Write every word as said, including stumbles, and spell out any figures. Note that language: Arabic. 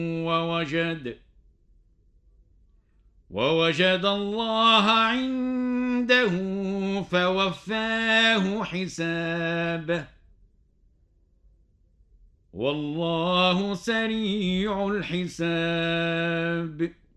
ووجد ووجد الله عنده فوفاه حسابه والله سريع الحساب